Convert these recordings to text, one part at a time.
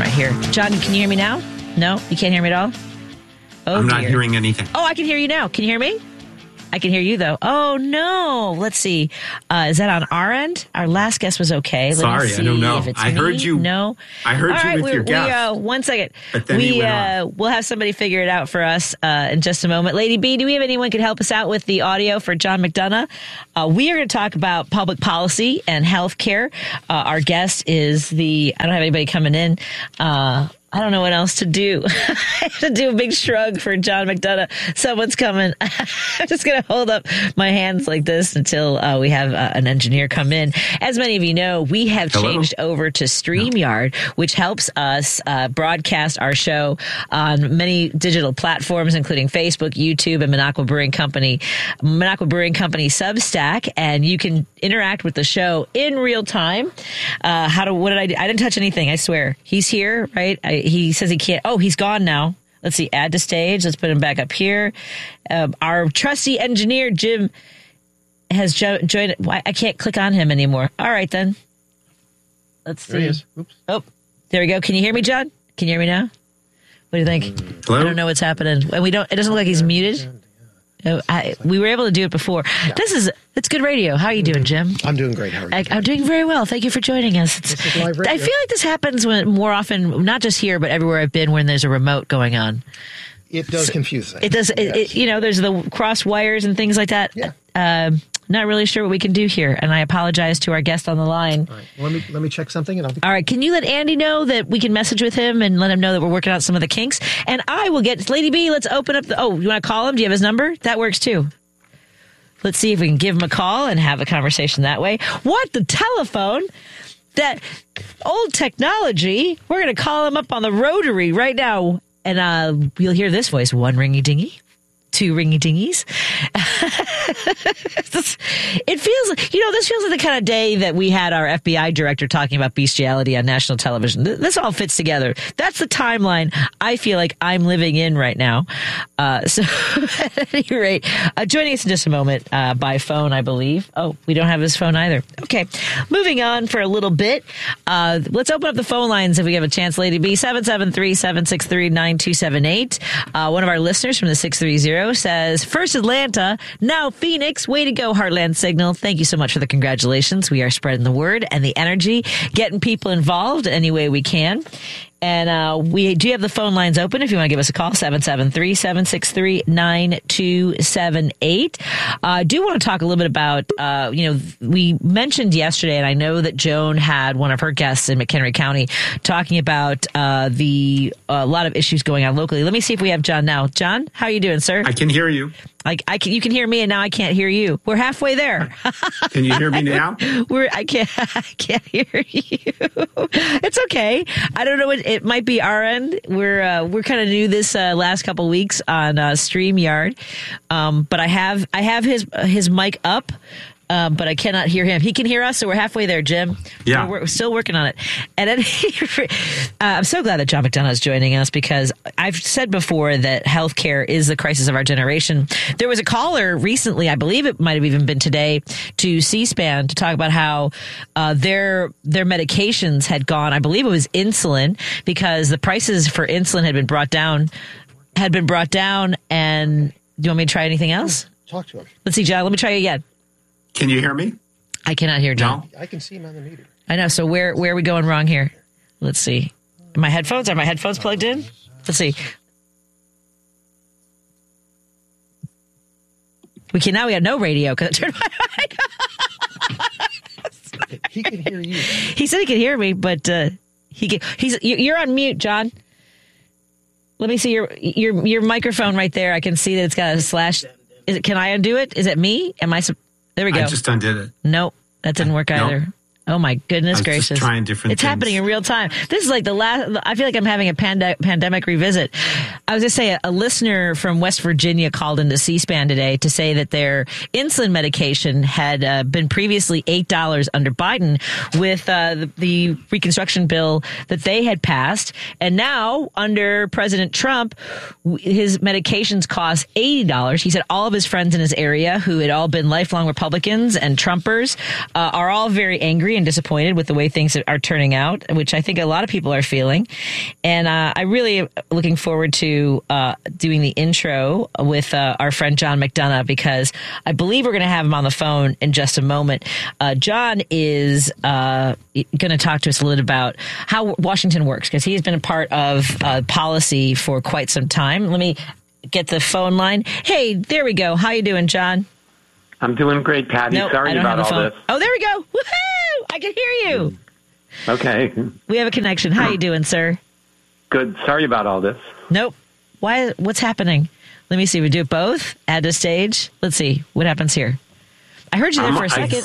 here. John, can you hear me now? No? You can't hear me at all? Oh, I'm not hearing anything. Oh, I can hear you now. Can you hear me? I can hear you, though. Oh, no. Let's see. Is that on our end? Our last guest was okay. Sorry, I don't know. I heard you. No. I heard you with your guest. One second. But then we'll have somebody figure it out for us in just a moment. Lady B, do we have anyone who can help us out with the audio for John McDonough? We are going to talk about public policy and health care. Our guest is I don't have anybody coming in. I don't know what else to do. I have to do a big shrug for John McDonough. Someone's coming. I'm just going to hold up my hands like this until we have an engineer come in. As many of you know, we have changed over to StreamYard, which helps us broadcast our show on many digital platforms, including Facebook, YouTube, and Minocqua Brewing Company Substack. And you can interact with the show in real time. What did I do? I didn't touch anything, I swear. He's here, right? He says he can't. Oh, he's gone now. Let's see. Add to stage. Let's put him back up here. Our trusty engineer, Jim, has joined. Why I can't click on him anymore. All right, then. Let's see. There he is. Oops. Oh, there we go. Can you hear me, John? Can you hear me now? What do you think? Hello? I don't know what's happening. And it doesn't look like he's muted. We were able to do it before. Yeah. It's good radio. How are you doing, Jim? I'm doing great. How are you? I'm doing very well. Thank you for joining us. This is live radio. I feel like this happens more often, not just here, but everywhere I've been when there's a remote going on. It does confuse things. It does. Yes. There's the cross wires and things like that. Yeah. Not really sure what we can do here, and I apologize to our guest on the line. All right. Let me check something, and I'll be. All right. Can you let Andy know that we can message with him and let him know that we're working out some of the kinks? And I will get Lady B. Let's open up you want to call him? Do you have his number? That works too. Let's see if we can give him a call and have a conversation that way. What? The telephone? That old technology? We're going to call him up on the rotary right now. And you'll hear this voice. 1 ringy dingy. 2 ringy dingies. It feels like, this feels like the kind of day that we had our FBI director talking about bestiality on national television. This all fits together. That's the timeline I feel like I'm living in right now. So at any rate, joining us in just a moment by phone, I believe. Oh, we don't have his phone either. Okay. Moving on for a little bit. Let's open up the phone lines if we have a chance, Lady B. 773-763-9278. One of our listeners from the 630 says, first Atlanta, now Phoenix. Way to go, Heartland Signal. Thank you so much for the congratulations. We are spreading the word and the energy, getting people involved any way we can. And we do have the phone lines open if you want to give us a call, 773-763-9278. I do want to talk a little bit about, we mentioned yesterday, and I know that Joan had one of her guests in McHenry County talking about a lot of issues going on locally. Let me see if we have John now. John, how are you doing, sir? I can hear you. You can hear me, and now I can't hear you. We're halfway there. Can you hear me now? I can't hear you. It's okay. I don't know what it might be our end. We're kind of new this last couple weeks on StreamYard, but I have his mic up. But I cannot hear him. He can hear us, so we're halfway there, Jim. Yeah. We're still working on it. And I'm so glad that John McDonough is joining us because I've said before that healthcare is the crisis of our generation. There was a caller recently, I believe it might have even been today, to C-SPAN to talk about how their medications had gone. I believe it was insulin because the prices for insulin had been brought down. And do you want me to try anything else? Talk to him. Let's see, John. Let me try again. Can you hear me? I cannot hear John. No? I can see him on the meter. I know. So where are we going wrong here? Let's see. Are my headphones plugged in? Let's see. We have no radio because I turned my mic off. He can hear you. He said he could hear me, but you're on mute, John. Let me see your microphone right there. I can see that it's got a slash. Can I undo it? Is it me? There we go. I just undid it. Nope, that didn't work either. Nope. Oh my goodness gracious! Just trying different It's things. happening in real time. This is like the last. I feel like I'm having a pandemic revisit. I was going to say a listener from West Virginia called into C-SPAN today to say that their insulin medication had been previously $8 under Biden with the Reconstruction bill that they had passed, and now under President Trump, his medications cost $80. He said all of his friends in his area, who had all been lifelong Republicans and Trumpers, are all very angry and disappointed with the way things are turning out, which I think a lot of people are feeling. And I really am looking forward to doing the intro with our friend John McDonough, because I believe we're going to have him on the phone in just a moment. John is going to talk to us a little about how Washington works, because he's been a part of policy for quite some time. Let me get the phone line. Hey, there we go. How you doing, John? I'm doing great, Patty. Nope, Sorry about all this. Oh, there we go. Woohoo! I can hear you. Okay. We have a connection. How you doing, sir? Good. Sorry about all this. Nope. Why? What's happening? Let me see. We do it both. Add to stage. Let's see what happens here. I heard you there for a second.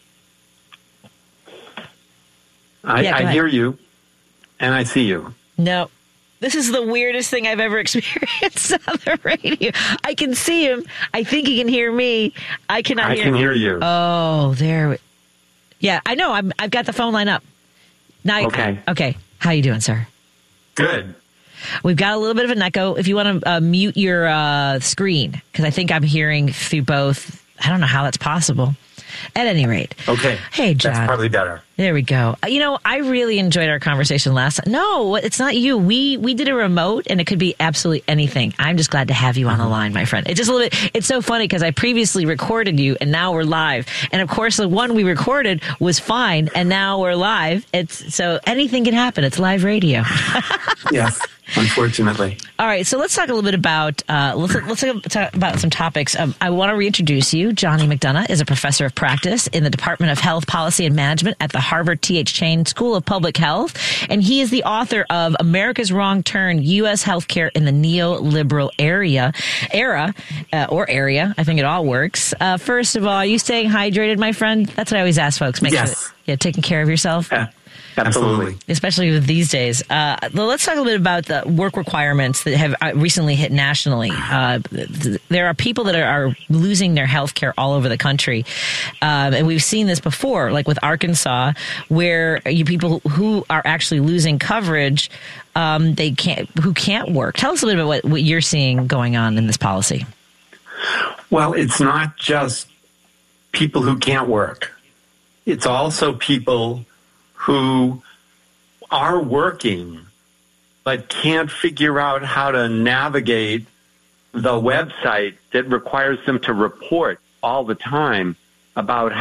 I hear you, and I see you. No. This is the weirdest thing I've ever experienced on the radio. I can see him. I think he can hear me. I cannot hear him. I can hear you. Oh, there. Yeah, I know. I've got the phone line up. Now, okay. Okay. How you doing, sir? Good. We've got a little bit of an echo. If you want to mute your screen, because I think I'm hearing through both. I don't know how that's possible. At any rate. Okay. Hey, John. That's probably better. There we go. I really enjoyed our conversation last time. No, it's not you. We did a remote, and it could be absolutely anything. I'm just glad to have you on the line, my friend. It's just a little bit, it's so funny because I previously recorded you, and now we're live. And of course, the one we recorded was fine, and now we're live. So anything can happen. It's live radio. Yes. Unfortunately. All right, so let's talk a little bit about let's talk about some topics. I want to reintroduce you. Johnny McDonough is a professor of practice in the Department of Health Policy and Management at the Harvard T.H. Chan School of Public Health, and he is the author of America's Wrong Turn: U.S. Healthcare in the Neoliberal Era. I think it all works. First of all, are you staying hydrated, my friend? That's what I always ask folks. Make yes. sure you're taking care of yourself. Yeah. Absolutely. Especially with these days. Let's talk a little bit about the work requirements that have recently hit nationally. There are people that are losing their health care all over the country. And we've seen this before, like with Arkansas, where people who are actually losing coverage, who can't work. Tell us a little bit what you're seeing going on in this policy. Well, it's not just people who can't work. It's also people who are working but can't figure out how to navigate the website that requires them to report all the time about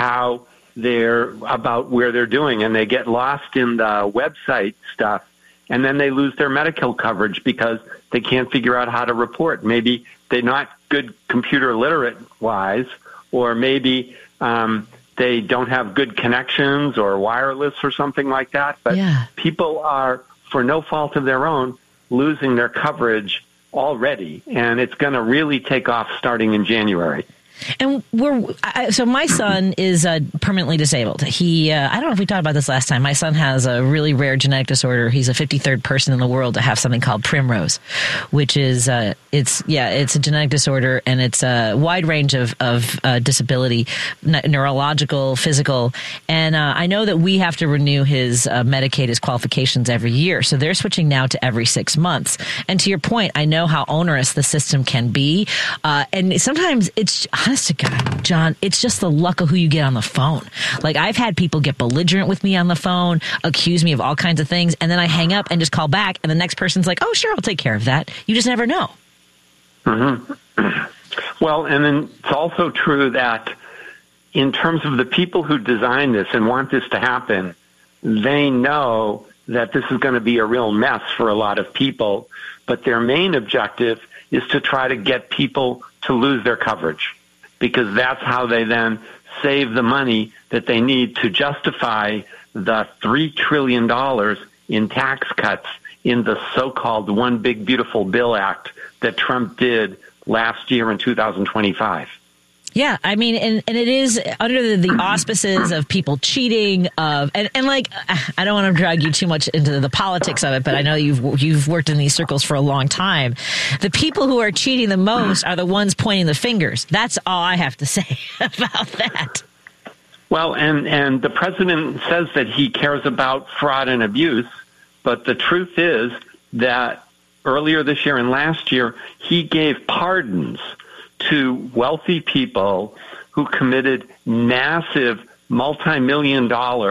where they're doing, and they get lost in the website stuff, and then they lose their medical coverage because they can't figure out how to report. Maybe they're not good computer literate wise, or maybe they don't have good connections or wireless or something like that. But people are, for no fault of their own, losing their coverage already. And it's going to really take off starting in January. And so my son is permanently disabled. He, I don't know if we talked about this last time. My son has a really rare genetic disorder. He's a 53rd person in the world to have something called Primrose, which is, it's a genetic disorder, and it's a wide range of disability, neurological, physical. And I know that we have to renew his Medicaid, his qualifications every year. So they're switching now to every 6 months. And to your point, I know how onerous the system can be. And sometimes it's, honest to God, John, it's just the luck of who you get on the phone. Like, I've had people get belligerent with me on the phone, accuse me of all kinds of things, and then I hang up and just call back, and the next person's like, oh, sure, I'll take care of that. You just never know. Mm-hmm. Well, and then it's also true that in terms of the people who design this and want this to happen, they know that this is going to be a real mess for a lot of people, but their main objective is to try to get people to lose their coverage, because that's how they then save the money that they need to justify the $3 trillion in tax cuts in the so-called One Big Beautiful Bill Act that Trump did last year in 2025. Yeah, I mean, and it is under the auspices of people cheating, and like, I don't want to drag you too much into the politics of it, but I know you've worked in these circles for a long time. The people who are cheating the most are the ones pointing the fingers. That's all I have to say about that. Well, and the president says that he cares about fraud and abuse, but the truth is that earlier this year and last year, he gave pardons to wealthy people who committed massive multi-million-dollar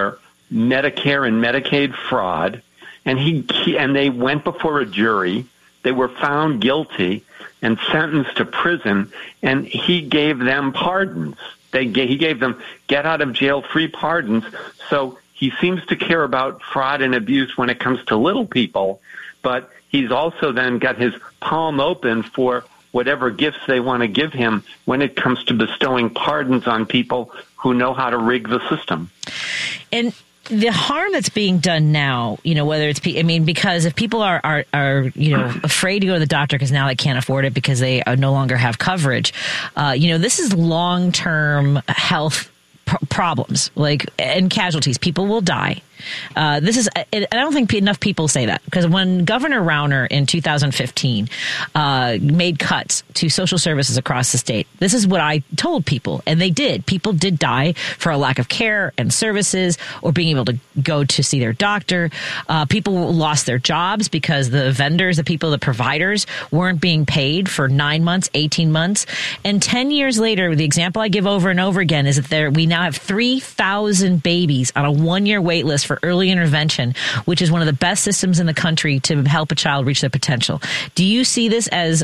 Medicare and Medicaid fraud, and they went before a jury. They were found guilty and sentenced to prison, and he gave them pardons. He gave them get-out-of-jail-free pardons. So he seems to care about fraud and abuse when it comes to little people, but he's also then got his palm open for whatever gifts they want to give him when it comes to bestowing pardons on people who know how to rig the system. And the harm that's being done now, whether it's, because if people are afraid to go to the doctor because now they can't afford it because they no longer have coverage, this is long-term health problems, and casualties. People will die. I don't think enough people say that, because when Governor Rauner in 2015 made cuts to social services across the state, this is what I told people, and they did. People did die for a lack of care and services or being able to go to see their doctor. People lost their jobs because the vendors, the providers weren't being paid for 9 months, 18 months. And 10 years later, the example I give over and over again is that we now have 3,000 babies on a 1-year wait list for early intervention, which is one of the best systems in the country to help a child reach their potential. Do you see this as,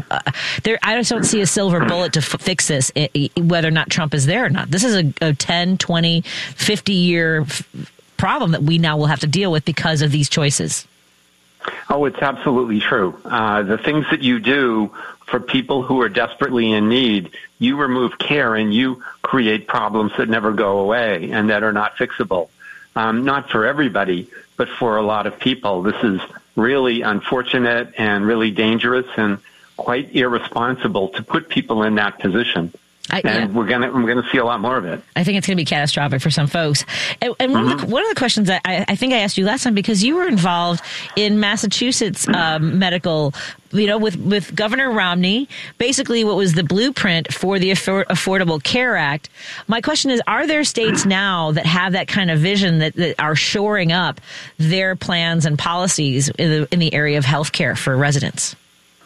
I just don't see a silver bullet to fix this, whether or not Trump is there or not. This is a 10, 20, 50-year problem that we now will have to deal with because of these choices. Oh, it's absolutely true. The things that you do for people who are desperately in need, you remove care and you create problems that never go away and that are not fixable. Not for everybody, but for a lot of people. This is really unfortunate and really dangerous and quite irresponsible to put people in that position. We're gonna see a lot more of it. I think it's going to be catastrophic for some folks. And one of the questions that I think I asked you last time, because you were involved in Massachusetts medical, with Governor Romney, basically what was the blueprint for the Affordable Care Act. My question is, are there states now that have that kind of vision that are shoring up their plans and policies in the area of health care for residents?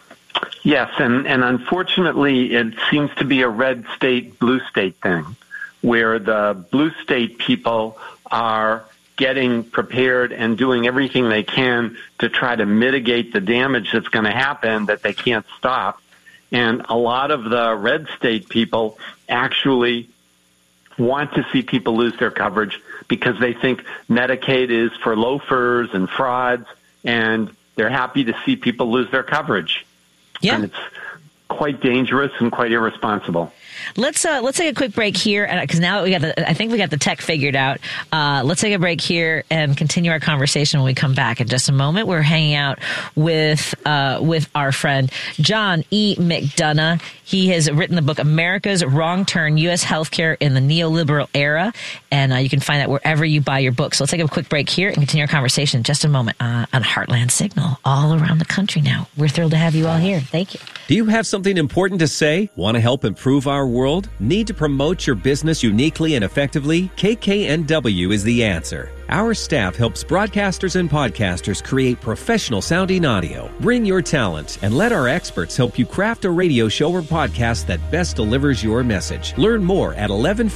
Yes, and unfortunately, it seems to be a red state, blue state thing, where the blue state people are getting prepared and doing everything they can to try to mitigate the damage that's going to happen that they can't stop. And a lot of the red state people actually want to see people lose their coverage because they think Medicaid is for loafers and frauds, and they're happy to see people lose their coverage. Yeah. And it's quite dangerous and quite irresponsible. Let's take a quick break here, because now we got I think we got the tech figured out. Let's take a break here and continue our conversation when we come back in just a moment. We're hanging out with our friend John E. McDonough. He has written the book America's Wrong Turn: U.S. Healthcare in the Neoliberal Era, and you can find that wherever you buy your books. So let's take a quick break here and continue our conversation in just a moment on Heartland Signal all around the country now. We're thrilled to have you all here. Thank you. Do you have something important to say? Want to help improve our world? Need to promote your business uniquely and effectively? KKNW is the answer. Our staff helps broadcasters and podcasters create professional sounding audio. Bring your talent and let our experts help you craft a radio show or podcast that best delivers your message. Learn more at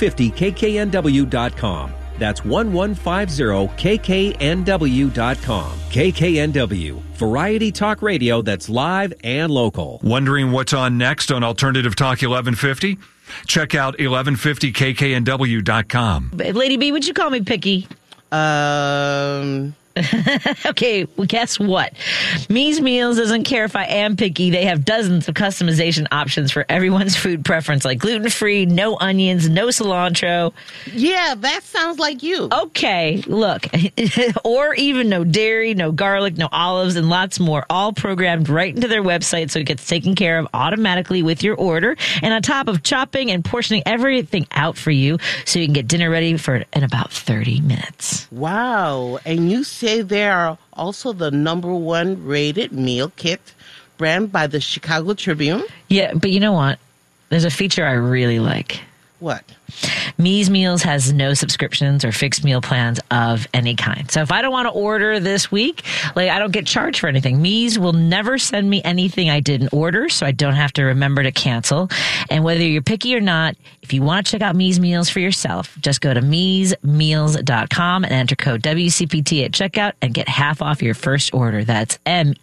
1150kknw.com. That's 1150kknw.com. KKNW, variety talk radio that's live and local. Wondering what's on next on Alternative Talk 1150? Check out 1150kknw.com. Lady B, would you call me picky? Okay, well, guess what? Me's Meals doesn't care if I am picky. They have dozens of customization options for everyone's food preference, like gluten-free, no onions, no cilantro. Yeah, that sounds like you. Okay, look. Or even no dairy, no garlic, no olives, and lots more, all programmed right into their website so it gets taken care of automatically with your order. And on top of chopping and portioning everything out for you so you can get dinner ready in about 30 minutes. Wow. And you say they are also the #1 rated meal kit brand by the Chicago Tribune? Yeah, but you know what? There's a feature I really like. What? Me's Meals has no subscriptions or fixed meal plans of any kind. So if I don't want to order this week, like I don't get charged for anything. Me's will never send me anything I didn't order, so I don't have to remember to cancel. And whether you're picky or not, if you want to check out Me's Meals for yourself, just go to me'smeals.com and enter code WCPT at checkout and get half off your first order. That's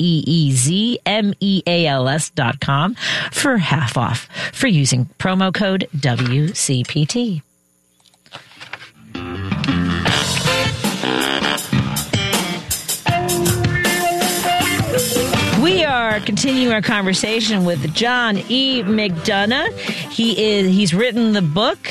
me'smeals.com for half off for using promo code WCPT. We are continuing our conversation with John E. McDonough. He's written the book.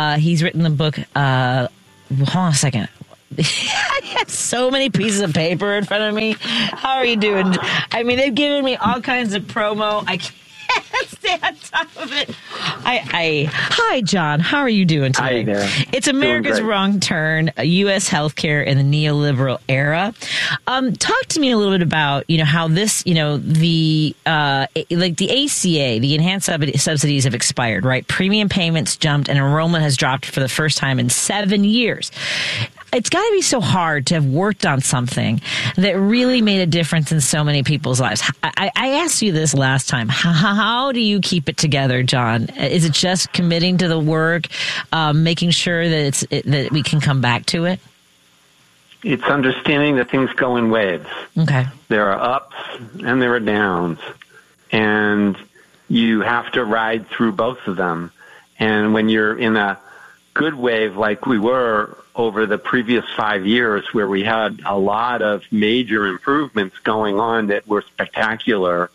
Hold on a second. I have so many pieces of paper in front of me. How are you doing? I mean, they've given me all kinds of promo. I can't stay on top of it. Hi, John. How are you doing today? Hi there. It's America's Wrong Turn, U.S. healthcare in the neoliberal era. Talk to me a little bit about, how this, the ACA, the enhanced subsidies have expired, right? Premium payments jumped and enrollment has dropped for the first time in 7 years. It's got to be so hard to have worked on something that really made a difference in so many people's lives. I asked you this last time. How do you keep it together, John? Is it just committing to the work, making sure that that we can come back to it? It's understanding that things go in waves. Okay. There are ups and there are downs, and you have to ride through both of them. And when you're in a good wave like we were over the previous 5 years, where we had a lot of major improvements going on that were spectacular,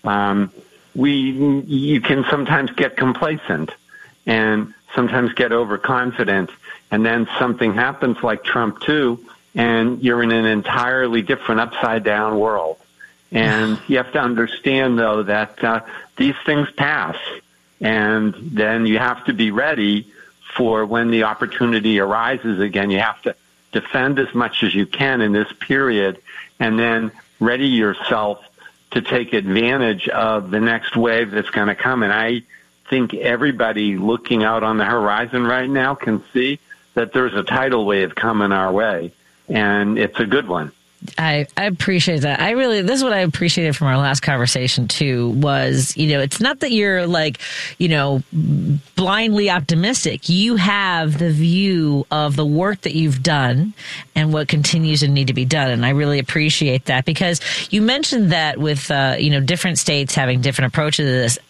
you can sometimes get complacent and sometimes get overconfident, and then something happens like Trump 2, and you're in an entirely different upside-down world. And you have to understand, though, that these things pass, and then you have to be ready for when the opportunity arises again. You have to defend as much as you can in this period, and then ready yourself to take advantage of the next wave that's going to come. And I think everybody looking out on the horizon right now can see that there's a tidal wave coming our way, and it's a good one. I appreciate that. This is what I appreciated from our last conversation too, was, it's not that you're blindly optimistic. You have the view of the work that you've done and what continues to need to be done. And I really appreciate that, because you mentioned that with, different states having different approaches to this.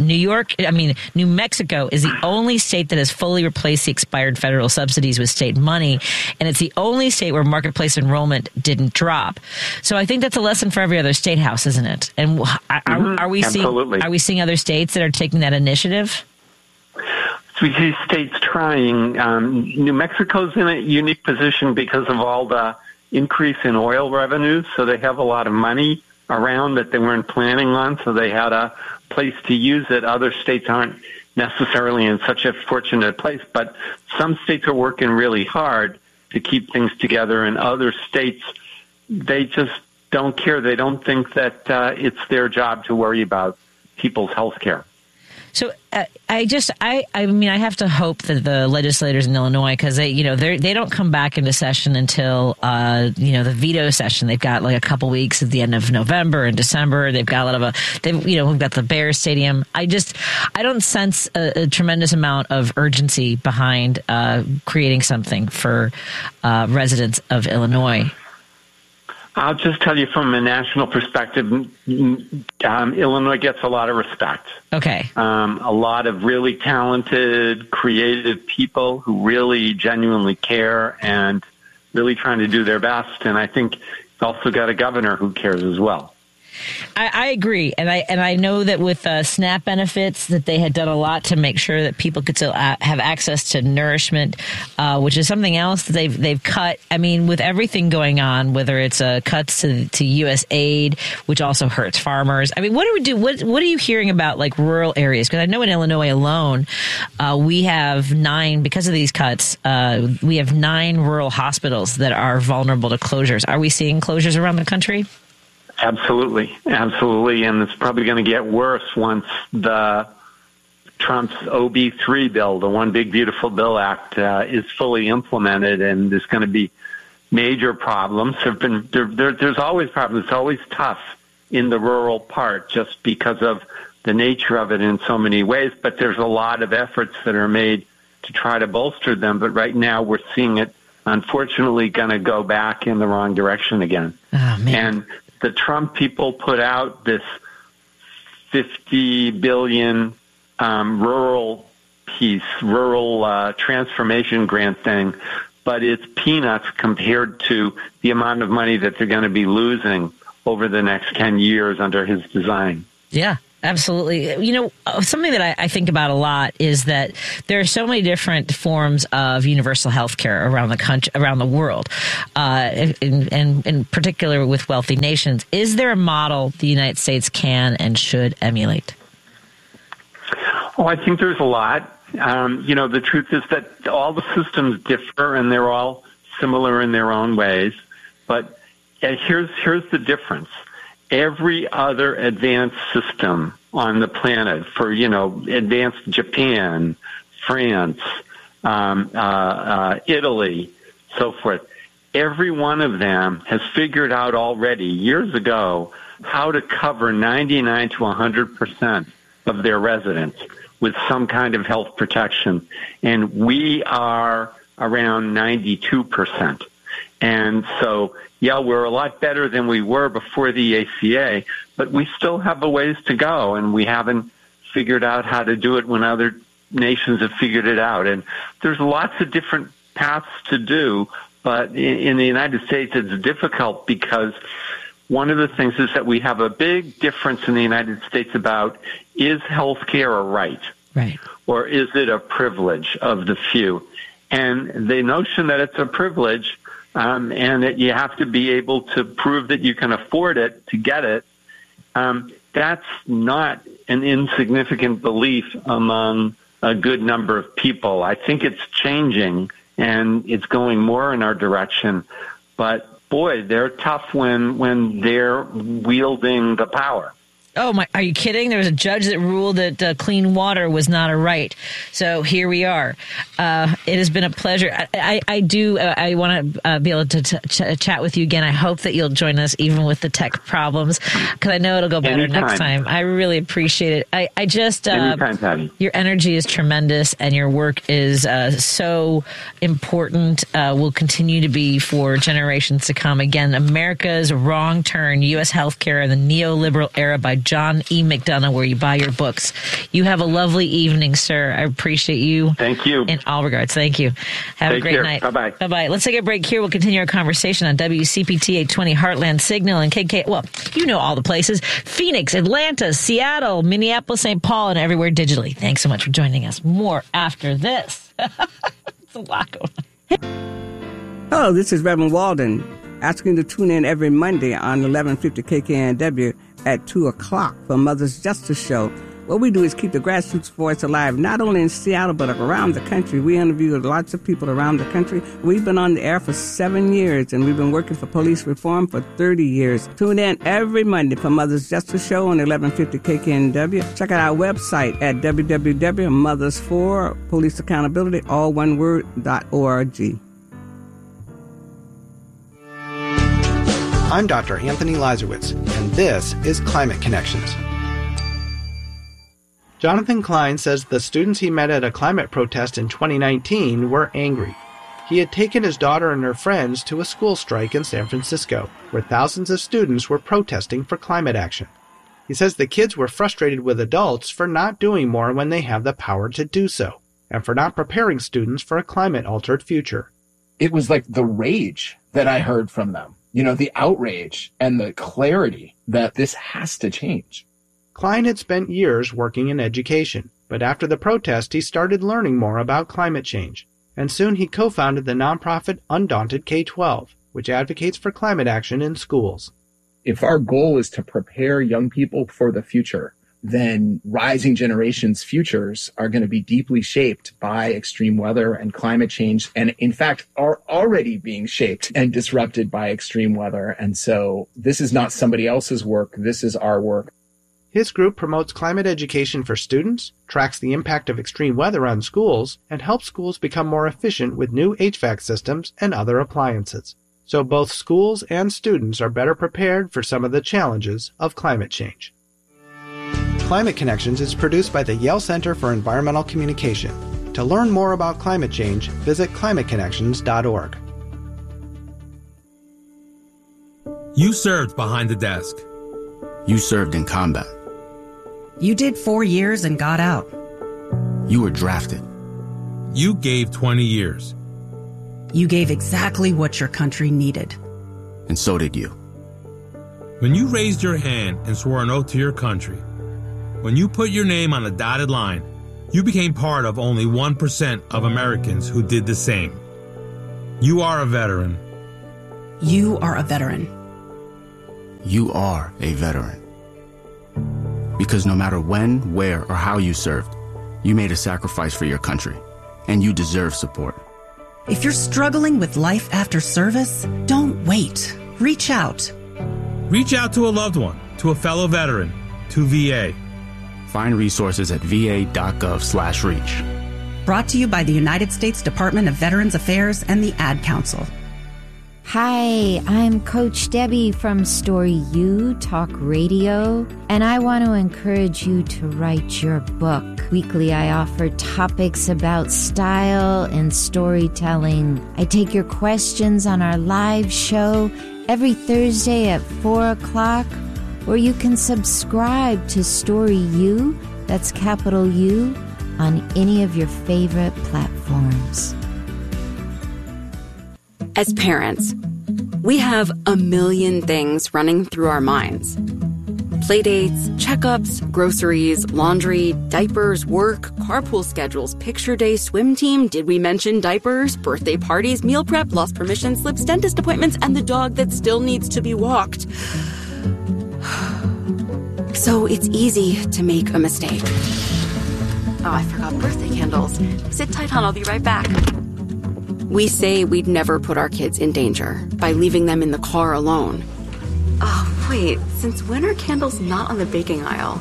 New Mexico is the only state that has fully replaced the expired federal subsidies with state money. And it's the only state where marketplace enrollment didn't drop. So I think that's a lesson for every other state house, isn't it? And are we seeing other states that are taking that initiative? So we see states trying. New Mexico's in a unique position because of all the increase in oil revenues. So they have a lot of money around that they weren't planning on. So they had a place to use it. Other states aren't necessarily in such a fortunate place, but some states are working really hard to keep things together, and other states, they just don't care. They don't think that it's their job to worry about people's health care. So I have to hope that the legislators in Illinois, because they don't come back into session until the veto session. They've got like a couple weeks at the end of November and December. They've got we've got the Bears Stadium. I don't sense a tremendous amount of urgency behind creating something for residents of Illinois. I'll just tell you from a national perspective, Illinois gets a lot of respect. Okay. A lot of really talented, creative people who really genuinely care and really trying to do their best. And I think it's also got a governor who cares as well. I agree, and I know that with SNAP benefits that they had done a lot to make sure that people could still have access to nourishment, which is something else that they've cut. I mean, with everything going on, whether it's cuts to U.S. aid, which also hurts farmers. I mean, what do we do? What are you hearing about like rural areas? Because I know in Illinois alone, we have 9 because of these cuts. We have 9 rural hospitals that are vulnerable to closures. Are we seeing closures around the country? Absolutely. And it's probably going to get worse once the Trump's OB3 bill, the One Big Beautiful Bill Act, is fully implemented, and there's going to be major problems. There's always problems. It's always tough in the rural part just because of the nature of it in so many ways, but there's a lot of efforts that are made to try to bolster them. But right now we're seeing it, unfortunately, going to go back in the wrong direction again. Oh, man. And the Trump people put out this $50 billion rural transformation grant thing, but it's peanuts compared to the amount of money that they're going to be losing over the next 10 years under his design. Yeah. Absolutely. You know, something that I think about a lot is that there are so many different forms of universal health care around the country, around the world, and in particular with wealthy nations. Is there a model the United States can and should emulate? Oh, I think there's a lot. The truth is that all the systems differ and they're all similar in their own ways. But here's the difference. Every other advanced system on the planet, for, advanced Japan, France, Italy, so forth, every one of them has figured out already years ago how to cover 99 to 100% of their residents with some kind of health protection. And we are around 92%. And so, yeah, we're a lot better than we were before the ACA, but we still have a ways to go, and we haven't figured out how to do it when other nations have figured it out. And there's lots of different paths to do, but in the United States it's difficult because one of the things is that we have a big difference in the United States about, is health care a right? Right. Or is it a privilege of the few? And the notion that it's a privilege and that you have to be able to prove that you can afford it to get it, that's not an insignificant belief among a good number of people. I think it's changing, and it's going more in our direction. But, boy, they're tough when they're wielding the power. Oh, my! Are you kidding? There was a judge that ruled that clean water was not a right. So here we are. It has been a pleasure. I want to be able to chat with you again. I hope that you'll join us even with the tech problems, because I know it'll go better next time. I really appreciate it. I just Anytime, Patty. Your energy is tremendous, and your work is so important. Will continue to be for generations to come. Again, America's Wrong Turn: U.S. Healthcare in the Neoliberal Era by John E. McDonough, where you buy your books. You have a lovely evening, sir. I appreciate you. Thank you. In all regards. Thank you. Have a great night. Bye-bye. Bye-bye. Let's take a break here. We'll continue our conversation on WCPT 820 Heartland Signal and KK. Well, you know all the places. Phoenix, Atlanta, Seattle, Minneapolis, St. Paul, and everywhere digitally. Thanks so much for joining us. More after this. It's a lot going on. Hello, this is Reverend Walden, asking you to tune in every Monday on 1150 KKNW at 2 o'clock for Mother's Justice Show. What we do is keep the grassroots voice alive, not only in Seattle, but around the country. We interview lots of people around the country. We've been on the air for 7 years, and we've been working for police reform for 30 years. Tune in every Monday for Mother's Justice Show on 1150 KKNW. Check out our website at www.mothers4policeaccountability, all one word, .org. I'm Dr. Anthony Lazarowitz, and this is Climate Connections. Jonathan Klein says the students he met at a climate protest in 2019 were angry. He had taken his daughter and her friends to a school strike in San Francisco, where thousands of students were protesting for climate action. He says the kids were frustrated with adults for not doing more when they have the power to do so, and for not preparing students for a climate-altered future. It was like the rage that I heard from them. The outrage and the clarity that this has to change. Klein had spent years working in education, but after the protest, he started learning more about climate change. And soon he co-founded the nonprofit Undaunted K-12, which advocates for climate action in schools. If our goal is to prepare young people for the future, then rising generations' futures are going to be deeply shaped by extreme weather and climate change, and in fact are already being shaped and disrupted by extreme weather. And so this is not somebody else's work. This is our work. His group promotes climate education for students, tracks the impact of extreme weather on schools, and helps schools become more efficient with new HVAC systems and other appliances. So both schools and students are better prepared for some of the challenges of climate change. Climate Connections is produced by the Yale Center for Environmental Communication. To learn more about climate change, visit climateconnections.org. You served behind the desk. You served in combat. You did 4 years and got out. You were drafted. You gave 20 years. You gave exactly what your country needed. And so did you. When you raised your hand and swore an oath to your country, when you put your name on a dotted line, you became part of only 1% of Americans who did the same. You are a veteran. You are a veteran. You are a veteran. Because no matter when, where, or how you served, you made a sacrifice for your country, and you deserve support. If you're struggling with life after service, don't wait. Reach out. Reach out to a loved one, to a fellow veteran, to VA. Find resources at va.gov/reach. Brought to you by the United States Department of Veterans Affairs and the Ad Council. Hi, I'm Coach Debbie from Story U Talk Radio, and I want to encourage you to write your book. Weekly, I offer topics about style and storytelling. I take your questions on our live show every Thursday at 4 o'clock, or you can subscribe to Story U, that's capital U, on any of your favorite platforms. As parents, we have a million things running through our minds. Playdates, checkups, groceries, laundry, diapers, work, carpool schedules, picture day, swim team, did we mention diapers, birthday parties, meal prep, lost permission slips, dentist appointments, and the dog that still needs to be walked. So it's easy to make a mistake. Oh, I forgot birthday candles. Sit tight, hon, I'll be right back. We say we'd never put our kids in danger by leaving them in the car alone. Oh, wait, since when are candles not on the baking aisle?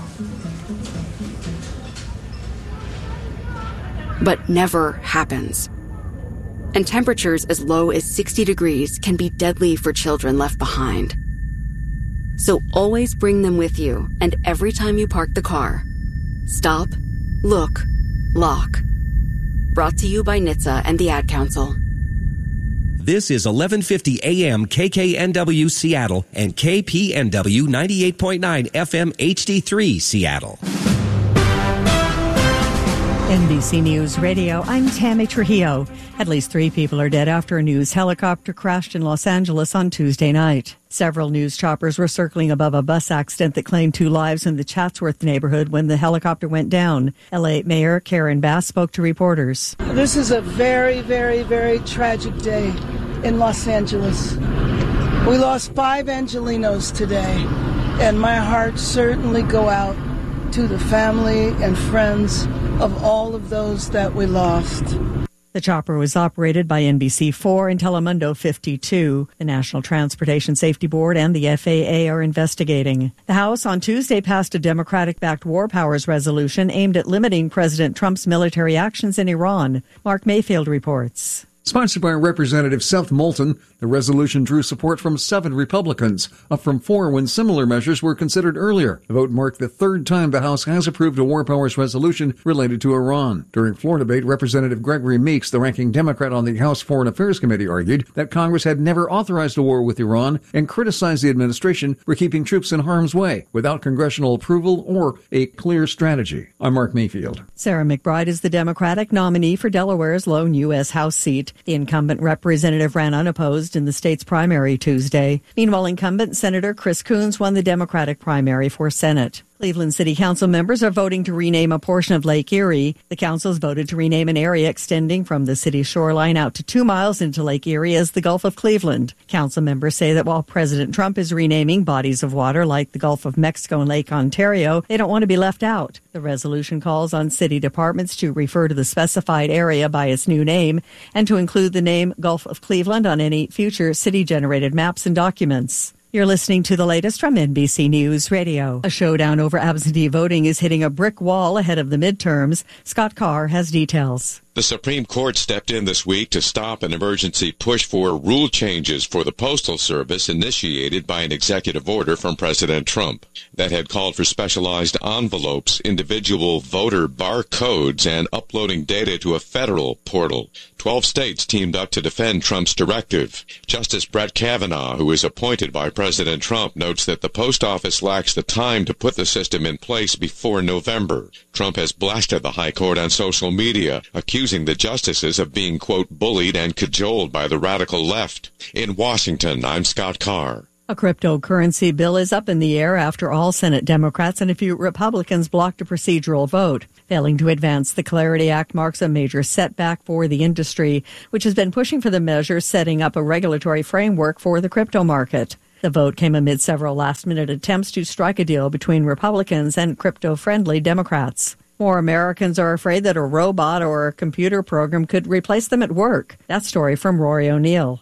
But never happens. And temperatures as low as 60 degrees can be deadly for children left behind. So always bring them with you, and every time you park the car, stop, look, lock. Brought to you by NHTSA and the Ad Council. This is 1150 AM KKNW Seattle and KPNW 98.9 FM HD3 Seattle. NBC News Radio, I'm Tammy Trujillo. At least 3 people are dead after a news helicopter crashed in Los Angeles on Tuesday night. Several news choppers were circling above a bus accident that claimed 2 lives in the Chatsworth neighborhood when the helicopter went down. LA Mayor Karen Bass spoke to reporters. This is a very, very, very tragic day in Los Angeles. We lost 5 Angelinos today, and my heart certainly go out to the family and friends of all of those that we lost. The chopper was operated by NBC4 and Telemundo 52. The National Transportation Safety Board and the FAA are investigating. The House on Tuesday passed a Democratic-backed war powers resolution aimed at limiting President Trump's military actions in Iran. Mark Mayfield reports. Sponsored by Representative Seth Moulton, the resolution drew support from 7 Republicans, up from 4 when similar measures were considered earlier. The vote marked the 3rd time the House has approved a war powers resolution related to Iran. During floor debate, Representative Gregory Meeks, the ranking Democrat on the House Foreign Affairs Committee, argued that Congress had never authorized a war with Iran and criticized the administration for keeping troops in harm's way without congressional approval or a clear strategy. I'm Mark Mayfield. Sarah McBride is the Democratic nominee for Delaware's lone U.S. House seat. The incumbent representative ran unopposed in the state's primary Tuesday. Meanwhile, incumbent Senator Chris Coons won the Democratic primary for Senate. Cleveland City Council members are voting to rename a portion of Lake Erie. The council's voted to rename an area extending from the city's shoreline out to 2 miles into Lake Erie as the Gulf of Cleveland. Council members say that while President Trump is renaming bodies of water like the Gulf of Mexico and Lake Ontario, they don't want to be left out. The resolution calls on city departments to refer to the specified area by its new name and to include the name Gulf of Cleveland on any future city-generated maps and documents. You're listening to the latest from NBC News Radio. A showdown over absentee voting is hitting a brick wall ahead of the midterms. Scott Carr has details. The Supreme Court stepped in this week to stop an emergency push for rule changes for the Postal Service initiated by an executive order from President Trump that had called for specialized envelopes, individual voter barcodes, and uploading data to a federal portal. 12 states teamed up to defend Trump's directive. Justice Brett Kavanaugh, who is appointed by President Trump, notes that the post office lacks the time to put the system in place before November. Trump has blasted the High Court on social media, accusing the justices of being, quote, bullied and cajoled by the radical left. In Washington, I'm Scott Carr. A cryptocurrency bill is up in the air after all Senate Democrats and a few Republicans blocked a procedural vote. Failing to advance the Clarity Act marks a major setback for the industry, which has been pushing for the measure setting up a regulatory framework for the crypto market. The vote came amid several last-minute attempts to strike a deal between Republicans and crypto-friendly Democrats. More Americans are afraid that a robot or a computer program could replace them at work. That story from Rory O'Neill.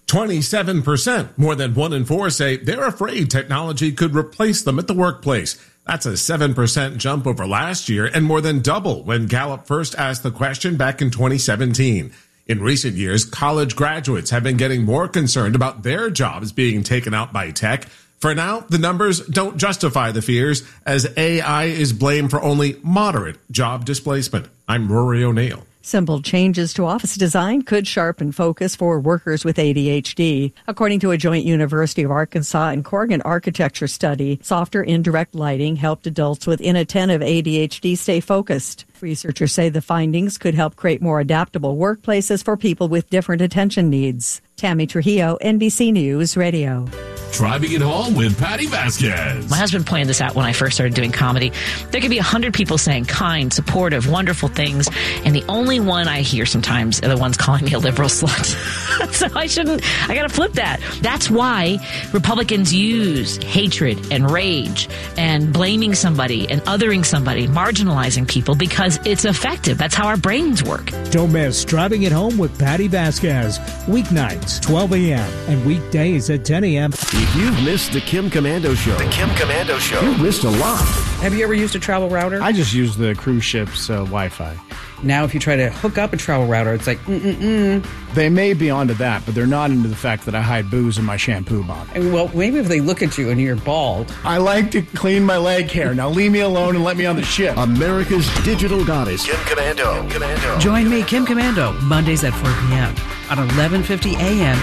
27%, more than 1 in 4, say they're afraid technology could replace them at the workplace. That's a 7% jump over last year and more than double when Gallup first asked the question back in 2017. In recent years, college graduates have been getting more concerned about their jobs being taken out by tech. For now, the numbers don't justify the fears, as AI is blamed for only moderate job displacement. I'm Rory O'Neill. Simple changes to office design could sharpen focus for workers with ADHD. According to a joint University of Arkansas and Corrigan architecture study, softer indirect lighting helped adults with inattentive ADHD stay focused. Researchers say the findings could help create more adaptable workplaces for people with different attention needs. Tammy Trujillo, NBC News Radio. Driving it home with Patty Vasquez. My husband pointed this out when I first started doing comedy. There could be 100 people saying kind, supportive, wonderful things, and the only one I hear sometimes are the ones calling me a liberal slut. So I gotta flip that. That's why Republicans use hatred and rage and blaming somebody and othering somebody, marginalizing people, because it's effective. That's how our brains work. Don't miss Driving It Home with Patty Vasquez. Weeknights, 12 a.m. and weekdays at 10 a.m. If you've missed the Kim Komando Show, you've missed a lot. Have you ever used a travel router? I just use the cruise ship's Wi-Fi. Now, if you try to hook up a travel router, it's like, They may be onto that, but they're not into the fact that I hide booze in my shampoo bottle. Well, maybe if they look at you and you're bald. I like to clean my leg hair. Now leave me alone and let me on the ship. America's digital goddess, Kim Komando. Join me, Kim Komando, Mondays at 4 p.m. on 1150 a.m.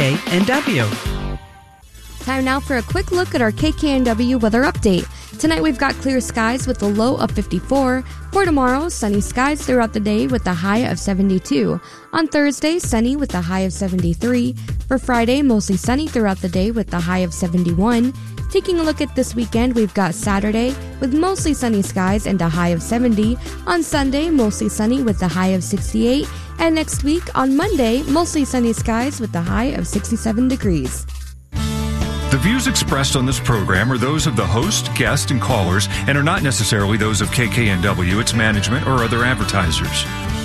KKNW. Time now for a quick look at our KKNW weather update. Tonight we've got clear skies with a low of 54. For tomorrow, sunny skies throughout the day with a high of 72. On Thursday, sunny with a high of 73. For Friday, mostly sunny throughout the day with a high of 71. Taking a look at this weekend, we've got Saturday with mostly sunny skies and a high of 70. On Sunday, mostly sunny with a high of 68. And next week, on Monday, mostly sunny skies with a high of 67 degrees. The views expressed on this program are those of the host, guest, and callers, and are not necessarily those of KKNW, its management, or other advertisers.